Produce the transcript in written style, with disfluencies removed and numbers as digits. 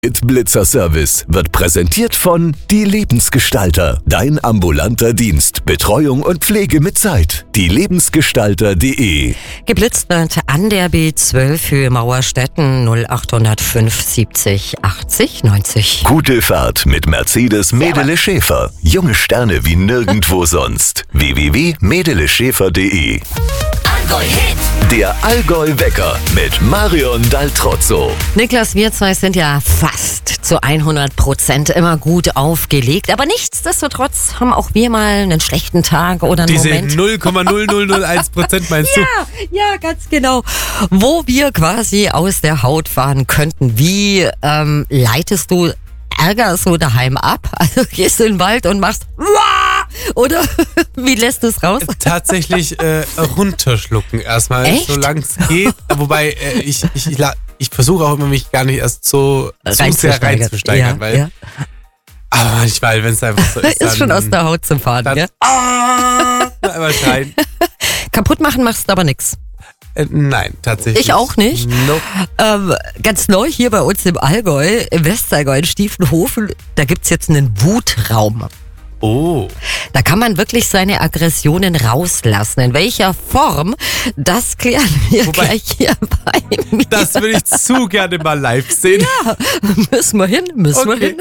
Blitzer Service wird präsentiert von Die Lebensgestalter. Dein ambulanter Dienst. Betreuung und Pflege mit Zeit. dielebensgestalter.de. Geblitzt wird an der B12 Höhe Mauerstetten 0805 70 80 90. Gute Fahrt mit Mercedes Medele Schäfer. Junge Sterne wie nirgendwo sonst. www.medeleschäfer.de. Allgäu Hit. Der Allgäu-Wecker mit Marion Daltrozzo. Niklas, wir zwei sind ja fast zu 100% immer gut aufgelegt. Aber nichtsdestotrotz haben auch wir mal einen schlechten Tag oder einen Diese Moment. 0,0001% meinst du? Ja, ganz genau. Wo wir quasi aus der Haut fahren könnten. Wie leitest du Ärger so daheim ab? Also gehst du in den Wald und machst oder wie lässt du es raus? Tatsächlich runterschlucken erstmal, Echt? solange es geht. Wobei ich versuche auch immer, mich gar nicht erst so zu sehr reinzusteigern. Weil, aber manchmal, wenn es einfach so ist, ist schon aus der Haut zum Fahren, dann, gell? Einmal schreien. Kaputt machen machst du aber nix. Nein, tatsächlich. Ich auch nicht. Nope. Ganz neu hier bei uns im Allgäu, im Westallgäu in Stiefenhofen, da gibt's jetzt einen Wutraum. Oh. Da kann man wirklich seine Aggressionen rauslassen. In welcher Form, das klären wir gleich hier bei mir. Das würde ich zu gerne mal live sehen. Ja, müssen wir hin.